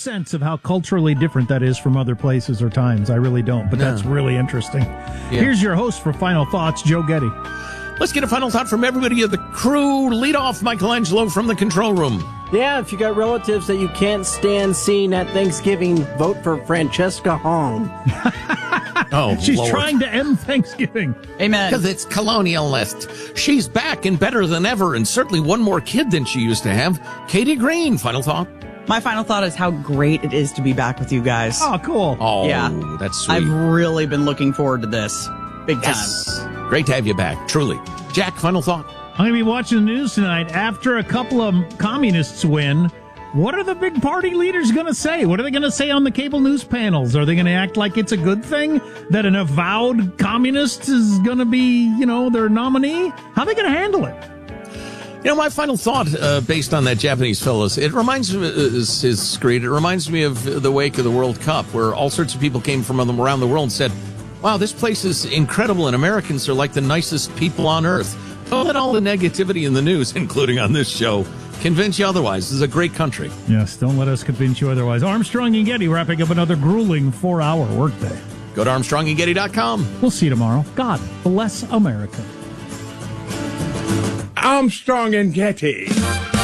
sense of how culturally different that is from other places or times. I really don't, but that's really interesting. Yeah. Here's your host for Final Thoughts, Joe Getty. Let's get a final thought from everybody of the crew. Lead off, Michelangelo, from the control room. Yeah, if you got relatives that you can't stand seeing at Thanksgiving, vote for Francesca Hong. Oh, she's Lord. trying to end Thanksgiving. Amen. Because it's colonialist. She's back and better than ever, and certainly one more kid than she used to have. Katie Green, final thought. My final thought is how great it is to be back with you guys. Oh, cool. Oh, yeah. That's sweet. I've really been looking forward to this. Big time. Yes. Great to have you back, truly. Jack, final thought. I'm going to be watching the news tonight. After a couple of communists win, what are the big party leaders going to say? What are they going to say on the cable news panels? Are they going to act like it's a good thing that an avowed communist is going to be, their nominee? How are they going to handle it? My final thought, based on that Japanese fellows, it reminds me, his screed, it reminds me of the wake of the World Cup, where all sorts of people came from around the world and said, wow, this place is incredible, and Americans are like the nicest people on earth. Don't let all the negativity in the news, including on this show, convince you otherwise. This is a great country. Yes, don't let us convince you otherwise. Armstrong and Getty wrapping up another grueling 4-hour workday. Go to ArmstrongandGetty.com. We'll see you tomorrow. God bless America. Armstrong and Getty.